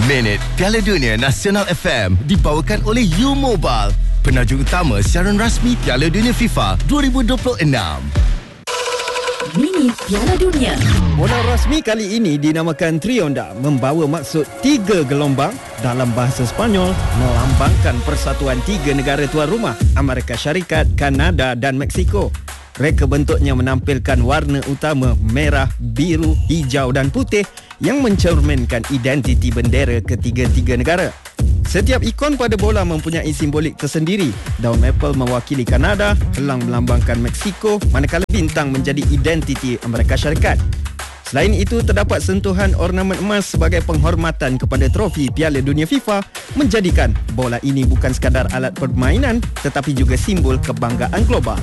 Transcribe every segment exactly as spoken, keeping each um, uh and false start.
Minit Piala Dunia Nasional F M dibawakan oleh U Mobile, penajuk utama siaran rasmi Piala Dunia FIFA dua ribu dua puluh enam. Minit Piala Dunia. Bola rasmi kali ini dinamakan Trionda, membawa maksud tiga gelombang. Dalam bahasa Sepanyol, melambangkan persatuan tiga negara tuan rumah, Amerika Syarikat, Kanada dan Meksiko. Reka bentuknya menampilkan warna utama merah, biru, hijau dan putih yang mencerminkan identiti bendera ketiga-tiga negara. Setiap ikon pada bola mempunyai simbolik tersendiri. Daun maple mewakili Kanada, helang melambangkan Meksiko, manakala bintang menjadi identiti Amerika Syarikat. Selain itu, terdapat sentuhan ornamen emas sebagai penghormatan kepada trofi Piala Dunia FIFA, menjadikan bola ini bukan sekadar alat permainan tetapi juga simbol kebanggaan global.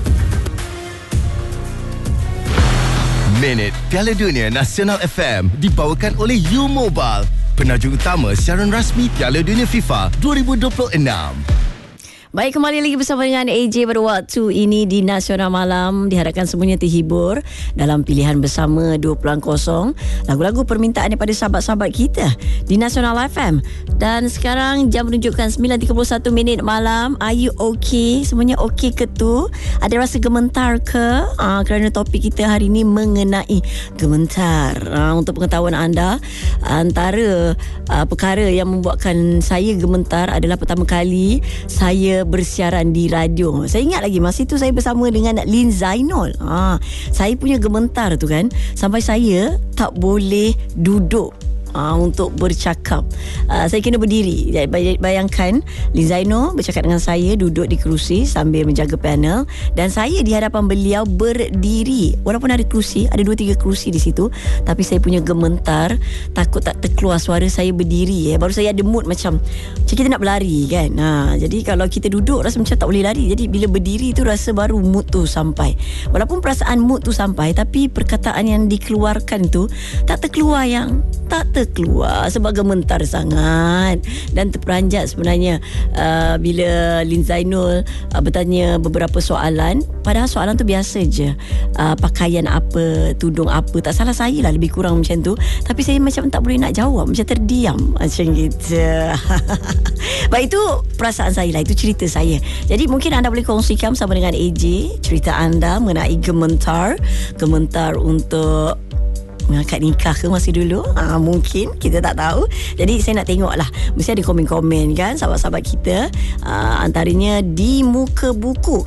Minit Piala Dunia Nasional F M dibawakan oleh U Mobile, penajuk utama siaran rasmi Piala Dunia FIFA dua ribu dua puluh enam. Baik, kembali lagi bersama dengan A J pada waktu ini di Nasional Malam. Diharapkan semuanya terhibur dalam pilihan bersama dua puluh kosong lagu-lagu permintaan daripada sahabat-sahabat kita di Nasional F M. Dan sekarang jam menunjukkan sembilan tiga puluh satu minit malam. Are you okay? Semuanya okay ke tu? Ada rasa gementar ke? Uh, kerana topik kita hari ini mengenai gementar. Uh, untuk pengetahuan anda, antara uh, perkara yang membuatkan saya gementar adalah pertama kali saya bersiaran di radio. Saya ingat lagi masa itu saya bersama dengan Lin Zainul. Ha, saya punya gementar tu kan, sampai saya tak boleh duduk Uh, untuk bercakap. uh, Saya kena berdiri. Bayangkan Lin Zainul bercakap dengan saya, duduk di kerusi sambil menjaga panel, dan saya di hadapan beliau berdiri. Walaupun ada kerusi, ada dua tiga kerusi di situ, tapi saya punya gementar, takut tak terkeluar suara saya berdiri. eh. Baru saya ada mood macam macam kita nak berlari kan. ha, Jadi kalau kita duduk rasa macam tak boleh lari. Jadi bila berdiri tu rasa baru mood tu sampai. Walaupun perasaan mood tu sampai, tapi perkataan yang dikeluarkan tu tak terkeluar, yang tak terkeluar sebab gementar sangat. Dan terperanjat sebenarnya uh, bila Lin Zainul uh, bertanya beberapa soalan, padahal soalan tu biasa je. uh, Pakaian apa, tudung apa, tak salah saya lah, lebih kurang macam tu. Tapi saya macam tak boleh nak jawab, macam terdiam macam gitu. Baik, itu perasaan saya lah, itu cerita saya. Jadi mungkin anda boleh kongsikan bersama dengan A J cerita anda mengenai gementar. Gementar untuk mengangkat nikah ke masa dulu? Ha, mungkin, kita tak tahu. Jadi saya nak tengok lah, mesti ada komen-komen kan sahabat-sahabat kita. ha, Antaranya di muka buku.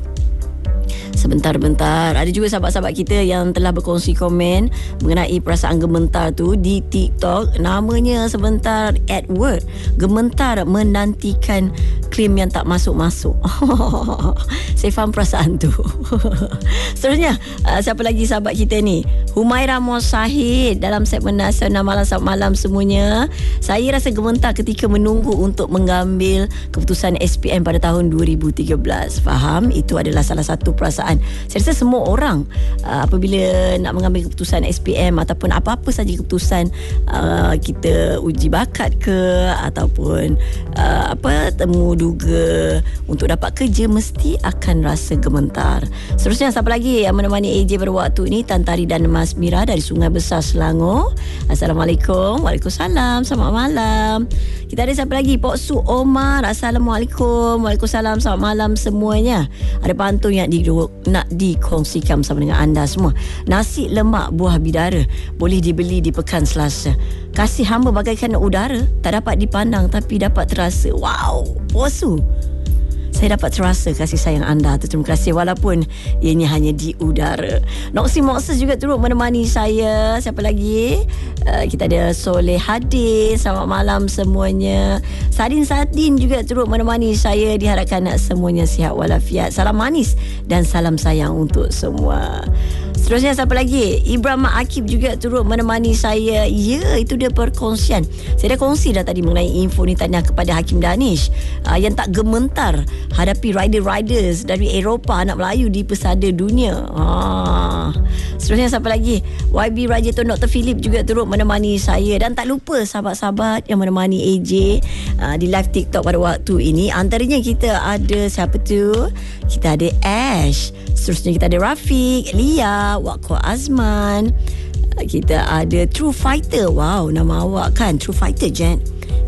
Sebentar-bentar, ada juga sahabat-sahabat kita yang telah berkongsi komen mengenai perasaan gementar tu di TikTok. Namanya sebentar Edward. Gementar menantikan klaim yang tak masuk-masuk. Saya faham perasaan tu. Seterusnya, uh, siapa lagi sahabat kita ni? Humaira Mosahid dalam segmen Nasional Malam. Selamat malam semuanya. Saya rasa gementar ketika menunggu untuk mengambil keputusan S P M pada tahun dua ribu tiga belas. Faham? Itu adalah salah satu perasaan. Saya rasa semua orang uh, apabila nak mengambil keputusan S P M ataupun apa-apa saja keputusan, uh, kita uji bakat ke ataupun uh, apa temu duga untuk dapat kerja, mesti akan rasa gementar. Seterusnya, siapa lagi yang menemani A J pada waktu ini? Tan Tari dan Mas Mira dari Sungai Besar, Selangor. Assalamualaikum. Waalaikumsalam. Selamat malam. Kita ada siapa lagi? Pok Su Omar. Assalamualaikum. Waalaikumsalam. Selamat malam semuanya. Ada pantun yang di, nak dikongsikan bersama dengan anda semua. Nasi lemak buah bidara boleh dibeli di Pekan Selasa. Kasih hamba bagaikan udara, tak dapat dipandang tapi dapat terasa. Wow, Pok Su, saya dapat terasa kasih sayang anda tu. Terima kasih, walaupun ianya hanya di udara. Noksi Mokses juga turut menemani saya. Siapa lagi? Uh, kita ada Soleh Hadin. Selamat malam semuanya. Sadin Sadin juga turut menemani saya. Diharapkan semuanya sihat walafiat. Salam manis dan salam sayang untuk semua. Seterusnya, siapa lagi? Ibrahim Akib juga turut menemani saya. Ya, itu dia perkongsian. Saya dah kongsi dah tadi mengenai info ni, tanya kepada Hakim Danish uh, yang tak gementar hadapi rider-riders dari Eropah, anak Melayu di pesada dunia. Ha. Seterusnya, siapa lagi? Y B Raja Tun Doktor Philip juga turut menemani saya. Dan tak lupa sahabat-sahabat yang menemani A J uh, di live TikTok pada waktu ini. Antaranya kita ada siapa tu? Kita ada Ash. Seterusnya kita ada Rafiq, Lia, Waqo Azman. Kita ada True Fighter. Wow, nama awak kan True Fighter, Jen.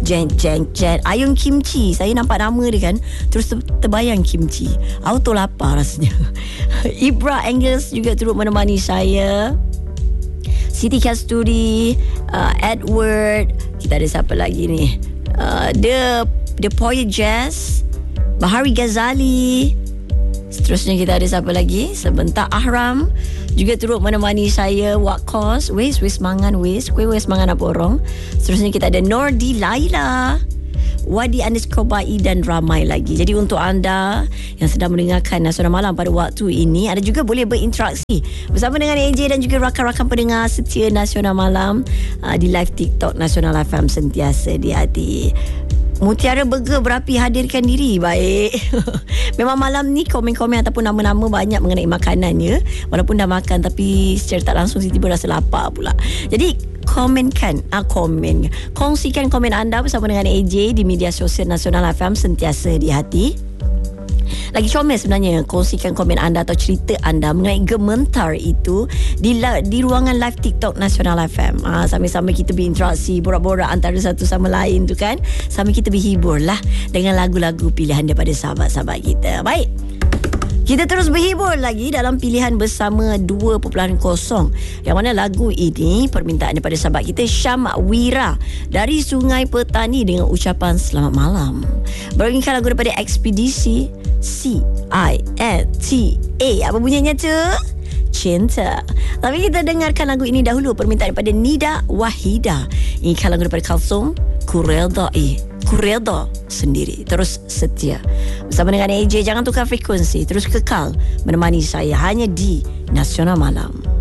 Jen, Jen, Jen. Ayun Kimchi. Saya nampak nama dia kan, terus ter- terbayang kimchi. Auto lapar rasanya. Ibra Angus juga turut menemani saya. Siti Kasturi, uh, Edward. Kita ada siapa lagi ni? Uh, The The Poet Jazz, Bahari Ghazali. Seterusnya kita ada siapa lagi? Sebentar Ahram juga turut menemani saya. What cause? Wes, wes mangan wes. Kue wes mangan apa orang? Seterusnya kita ada Nordi Laila, Wadi underscore Bai dan ramai lagi. Jadi untuk anda yang sedang mendengarkan Nasional Malam pada waktu ini, anda juga boleh berinteraksi bersama dengan A J dan juga rakan-rakan pendengar setia Nasional Malam uh, di live TikTok Nasional F M sentiasa di hati. Mutiara Burger berapi hadirkan diri. Baik. Memang malam ni komen-komen ataupun nama-nama banyak mengenai makanan ya. Walaupun dah makan tapi secara tak langsung tiba-tiba rasa lapar pula. Jadi komenkan, ah komen. Kongsikan komen anda bersama dengan A J di media sosial Nasional F M sentiasa di hati. Lagi comel sebenarnya kongsikan komen anda atau cerita anda mengenai gementar itu di di ruangan live TikTok Nasional F M. Ah, sambil-sambil kita berinteraksi, borak-borak antara satu sama lain tu kan. Sambil kita berhibur lah dengan lagu-lagu pilihan daripada sahabat-sahabat kita. Baik. Kita terus berhibur lagi dalam pilihan bersama dua titik kosong. Yang mana lagu ini permintaan daripada sahabat kita Syam Wira dari Sungai Petani dengan ucapan selamat malam. Bawakan lagu daripada Ekspedisi C I N T A. Apa bunyinya tu? Cinta. Tapi kita dengarkan lagu ini dahulu, permintaan daripada Nida Wahida. Ini lagu daripada Kalsum, Kuredai. Kureda sendiri. Terus setia bersama dengan A J. Jangan tukar frekuensi, terus kekal menemani saya hanya di Nasional Malam.